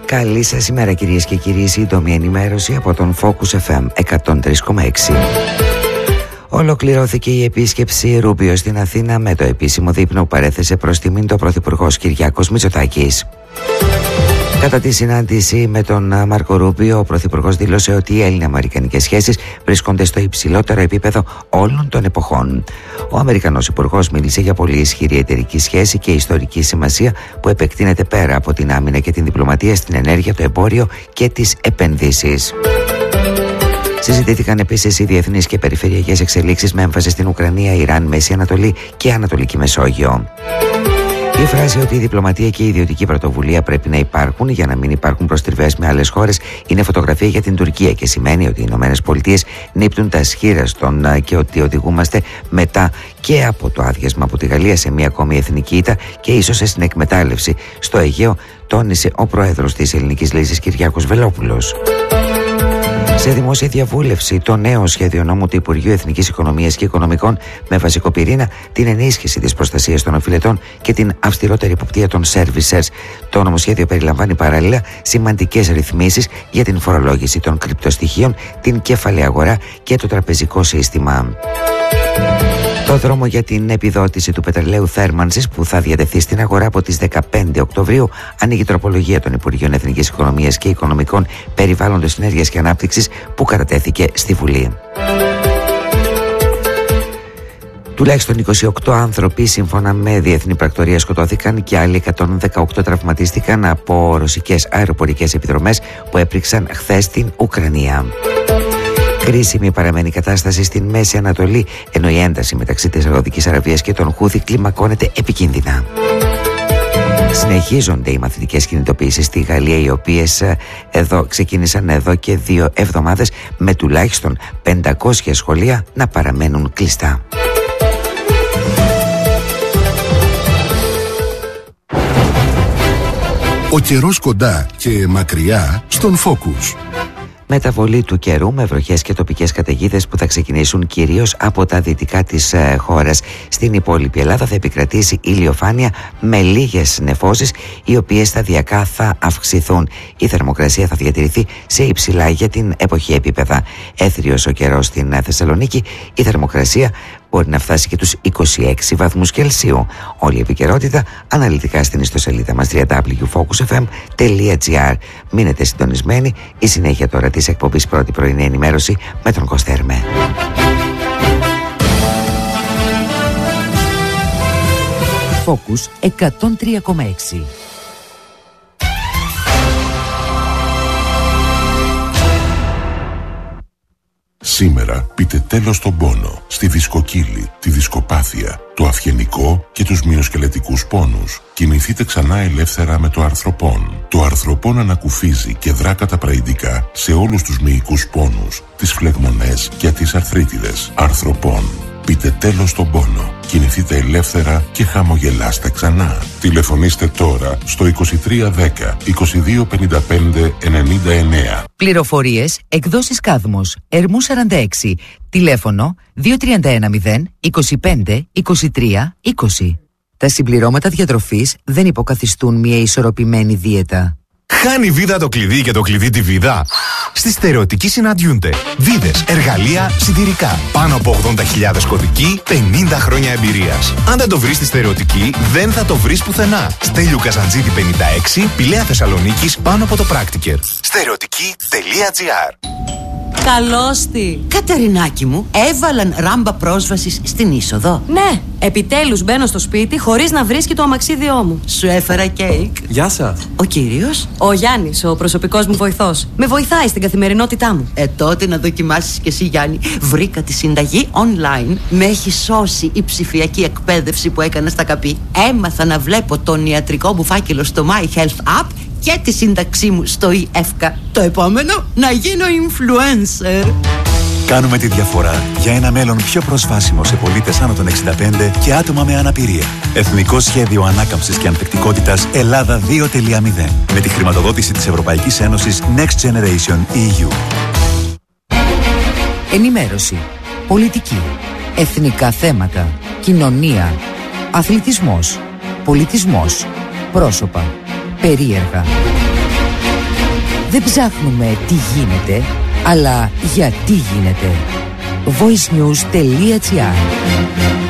Καλή σας ημέρα κυρίες και κύριοι, σύντομη ενημέρωση από τον Focus FM 103,6. Ολοκληρώθηκε η επίσκεψη Ρούμπιο στην Αθήνα με το επίσημο δείπνο που παρέθεσε προς τιμήν το Πρωθυπουργός Κυριάκος Μητσοτάκης. Κατά τη συνάντηση με τον Μάρκο Ρούμπιο, ο Πρωθυπουργός δήλωσε ότι οι Έλληνο-αμερικανικές σχέσεις βρίσκονται στο υψηλότερο επίπεδο όλων των εποχών. Ο Αμερικανός Υπουργός μίλησε για πολύ ισχυρή εταιρική σχέση και ιστορική σημασία που επεκτείνεται πέρα από την άμυνα και την διπλωματία στην ενέργεια, το εμπόριο και τις επενδύσεις. Συζητήθηκαν επίσης οι διεθνείς και περιφερειακές εξελίξεις με έμφαση στην Ουκρανία, Ιράν, Μέση Ανατολή και Ανατολική Μεσόγειο. Η φράση ότι η διπλωματία και η ιδιωτική πρωτοβουλία πρέπει να υπάρχουν για να μην υπάρχουν προστριβές με άλλες χώρες είναι φωτογραφία για την Τουρκία και σημαίνει ότι οι Ηνωμένες Πολιτείες νύπτουν τα σχήραστον και ότι οδηγούμαστε μετά και από το άδειασμα από τη Γαλλία σε μια ακόμη εθνική ήττα και ίσως σε συνεκμετάλλευση στο Αιγαίο, τόνισε ο πρόεδρος της Ελληνικής Λύσης Κυριάκος Βελόπουλος. Σε δημόσια διαβούλευση, το νέο σχέδιο νόμου του Υπουργείου Εθνικής Οικονομίας και Οικονομικών με βασικό πυρήνα την ενίσχυση της προστασίας των οφειλετών και την αυστηρότερη εποπτεία των servicers. Το νομοσχέδιο περιλαμβάνει παράλληλα σημαντικές ρυθμίσεις για την φορολόγηση των κρυπτοστοιχείων, την κεφαλαία αγορά και το τραπεζικό σύστημα. Το δρόμο για την επιδότηση του πετρελαίου θέρμανσης που θα διατεθεί στην αγορά από τις 15 Οκτωβρίου ανοίγει τροπολογία των Υπουργείων Εθνικής Οικονομίας και Οικονομικών, Περιβάλλοντος, Ενέργειας και Ανάπτυξης που κατατέθηκε στη Βουλή. Τουλάχιστον 28 άνθρωποι σύμφωνα με διεθνή πρακτορία σκοτώθηκαν και άλλοι 118 τραυματίστηκαν από ρωσικές αεροπορικές επιδρομές που έπρηξαν χθες στην Ουκρανία. Κρίσιμη παραμένει η κατάσταση στην Μέση Ανατολή, ενώ η ένταση μεταξύ της Σαουδικής Αραβίας και των Χούθη κλιμακώνεται επικίνδυνα. Συνεχίζονται οι μαθητικές κινητοποιήσεις στη Γαλλία, οι οποίες ξεκίνησαν εδώ και 2 εβδομάδες με τουλάχιστον 500 σχολεία να παραμένουν κλειστά. Ο καιρός κοντά και μακριά στον Focus. Μεταβολή του καιρού με βροχές και τοπικές καταιγίδες που θα ξεκινήσουν κυρίως από τα δυτικά της χώρας. Στην υπόλοιπη Ελλάδα θα επικρατήσει ηλιοφάνεια με λίγες νεφώσεις, οι οποίες σταδιακά θα αυξηθούν. Η θερμοκρασία θα διατηρηθεί σε υψηλά για την εποχή επίπεδα. Έθριος ο καιρός στην Θεσσαλονίκη, η θερμοκρασία μπορεί να φτάσει και τους 26 βαθμούς Κελσίου. Όλη η επικαιρότητα αναλυτικά στην ιστοσελίδα μας www.focusfm.gr. Μείνετε συντονισμένοι, η συνέχεια τώρα της εκπομπής πρώτη πρωινή ενημέρωση με τον Κωστέρμε. Focus 103,6. Σήμερα πείτε τέλος στον πόνο, στη δισκοκύλη, τη δισκοπάθεια, το αυγενικό και τους μυοσκελετικούς πόνους. Κινηθείτε ξανά ελεύθερα με το αρθροπόν. Το αρθροπόν ανακουφίζει και δρά καταπραγητικά σε όλους τους μυϊκούς πόνους, τις φλεγμονές και τις αρθρίτιδες. Αρθροπόν. Πείτε τέλος στον πόνο. Κινηθείτε ελεύθερα και χαμογελάστε ξανά. Τηλεφωνήστε τώρα στο 2310 2255 99. Πληροφορίες, εκδόσεις Κάδμος, Ερμού 46, τηλέφωνο 2310 25 23 20. Τα συμπληρώματα διατροφής δεν υποκαθιστούν μια ισορροπημένη δίαιτα. Χάνει βίδα το κλειδί και το κλειδί τη βίδα. Στη Στερεωτική συναντιούνται βίδες, εργαλεία, σιτηρικά. Πάνω από 80.000 κωδικοί, 50 χρόνια εμπειρίας. Αν δεν το βρεις στη Στερεωτική, δεν θα το βρεις πουθενά. Στέλιου Καζαντζίδη 56, Πηλαία Θεσσαλονίκης, πάνω από το Πράκτικερ. Στερεωτική.gr. Καλώς τη! Κατερινάκι μου, έβαλαν ράμπα πρόσβασης στην είσοδο. Ναι, επιτέλους μπαίνω στο σπίτι χωρίς να βρίσκει το αμαξίδιό μου. Σου έφερα κέικ. Γεια σας. Ο κύριος? Ο Γιάννης, ο προσωπικός μου βοηθός. Με βοηθάει στην καθημερινότητά μου. Τότε να δοκιμάσεις κι εσύ, Γιάννη. Βρήκα τη συνταγή online. Με έχει σώσει η ψηφιακή εκπαίδευση που έκανα στα ΚΑΠΗ. Έμαθα να βλέπω τον ιατρικό μου φάκελο στο My Health App και τη σύνταξή μου στο eEFCA. Το επόμενο, να γίνω influencer. Κάνουμε τη διαφορά για ένα μέλλον πιο προσβάσιμο σε πολίτες άνω των 65 και άτομα με αναπηρία. Εθνικό Σχέδιο Ανάκαμψης και Ανθεκτικότητας Ελλάδα 2.0 με τη χρηματοδότηση της Ευρωπαϊκής Ένωσης Next Generation EU. Ενημέρωση, πολιτική, εθνικά θέματα, κοινωνία, αθλητισμός, πολιτισμός, πρόσωπα, περίεργα. Δεν ψάχνουμε τι γίνεται, αλλά γιατί γίνεται. voicenews.gr